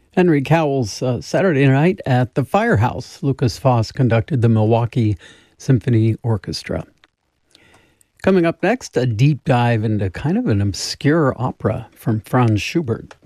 Henry Cowell's Saturday night at the Firehouse. Lucas Foss conducted the Milwaukee Symphony Orchestra. Coming up next, a deep dive into kind of an obscure opera from Franz Schubert.